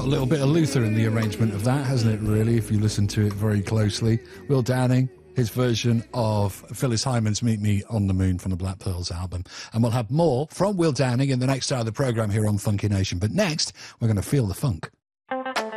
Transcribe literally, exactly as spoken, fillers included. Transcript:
a little bit of Luther in the arrangement of that, hasn't it, really, if you listen to it very closely. Will Downing, his version of Phyllis Hyman's Meet Me on the Moon from the Black Pearls album. And we'll have more from Will Downing in the next hour of the programme here on Funky Nation. But next, we're going to feel the funk.